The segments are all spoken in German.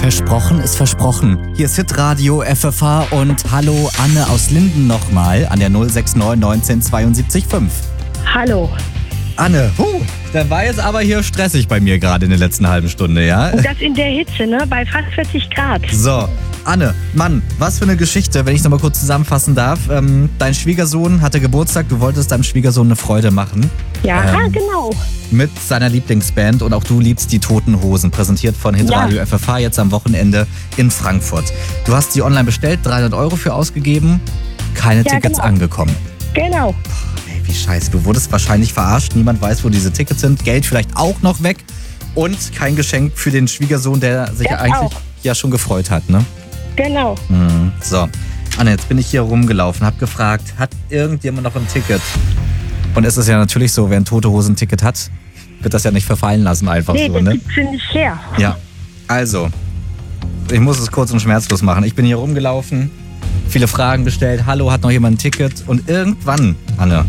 Versprochen ist versprochen. Hier ist Hitradio FFH und hallo Anne aus Linden nochmal an der 069 19 72 5. Hallo. Anne, da war jetzt aber hier stressig bei mir gerade in der letzten halben Stunde, ja? Und das in der Hitze, ne? Bei fast 40 Grad. So, Anne, Mann, was für eine Geschichte, wenn ich es nochmal kurz zusammenfassen darf. Dein Schwiegersohn hatte Geburtstag, du wolltest deinem Schwiegersohn eine Freude machen. Ja, genau. Mit seiner Lieblingsband und auch du liebst die Toten Hosen, präsentiert von Hitradio FFH jetzt am Wochenende in Frankfurt. Du hast sie online bestellt, 300 € für ausgegeben, keine Tickets angekommen. Genau. Ey, wie scheiße, du wurdest wahrscheinlich verarscht, niemand weiß, wo diese Tickets sind, Geld vielleicht auch noch weg und kein Geschenk für den Schwiegersohn, der sich ja eigentlich ja schon gefreut hat, ne? Genau. So, Anne, jetzt bin ich hier rumgelaufen, hab gefragt, hat irgendjemand noch ein Ticket? Und es ist ja natürlich so, wer ein Tote Hosen Ticket hat, wird das ja nicht verfallen lassen einfach so, das ne? gibt's ja nicht her. Ja, also, ich muss es kurz und schmerzlos machen. Ich bin hier rumgelaufen, viele Fragen gestellt, hallo, hat noch jemand ein Ticket? Und irgendwann, Anne,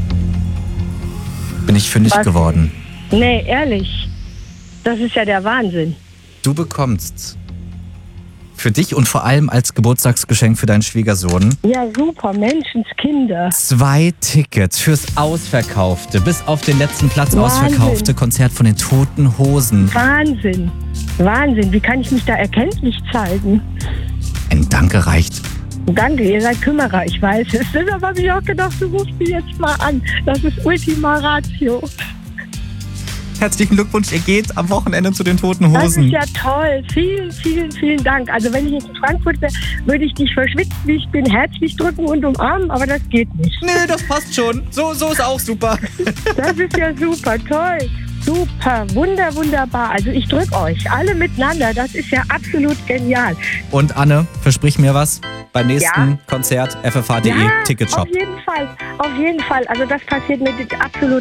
bin ich fündig geworden. Nee, ehrlich. Das ist ja der Wahnsinn. Du bekommst für dich und vor allem als Geburtstagsgeschenk für deinen Schwiegersohn Ja, super, Menschenskinder. 2 Tickets fürs ausverkaufte, bis auf den letzten Platz ausverkaufte Konzert von den Toten Hosen. Wahnsinn. Wahnsinn. Wie kann ich mich da erkenntlich zeigen? Ein Danke reicht. Danke, ihr seid Kümmerer, ich weiß es. Deshalb habe ich auch gedacht, du rufst mich jetzt mal an. Das ist Ultima Ratio. Herzlichen Glückwunsch, ihr geht am Wochenende zu den Toten Hosen. Das ist ja toll. Vielen, vielen, vielen Dank. Also wenn ich jetzt in Frankfurt wäre, würde ich dich verschwitzt, wie ich bin, herzlich drücken und umarmen, aber das geht nicht. Nee, das passt schon. So ist auch super. Das ist ja super, toll. Super, wunderbar. Also ich drücke euch alle miteinander. Das ist ja absolut genial. Und Anne, versprich mir was beim nächsten Konzert, ffh.de, Ticketshop. Auf jeden Fall. Also das passiert mir absolut